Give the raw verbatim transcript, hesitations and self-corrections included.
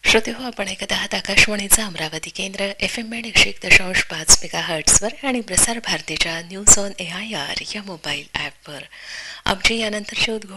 श्रोते हो, आपण ऐकत आहात आकाशवाणीचा अमरावती केंद्र एफ एम बँड एकशे एक दशांश पाच मेगा हर्ट्सवर आणि प्रसार भारतीच्या news on A I R या मोबाईल ॲपवर. आमची यानंतरची उद्घोष